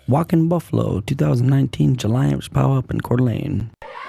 Walking Buffalo 2019 Giants Power Up in Coeur d'Alene.